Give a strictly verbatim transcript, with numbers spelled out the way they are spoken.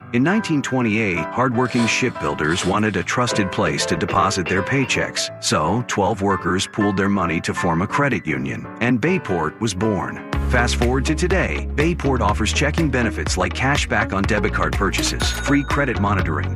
In nineteen twenty-eight, hardworking shipbuilders wanted a trusted place to deposit their paychecks. So, twelve workers pooled their money to form a credit union, and Bayport was born. Fast forward to today, Bayport offers checking benefits like cash back on debit card purchases, free credit monitoring,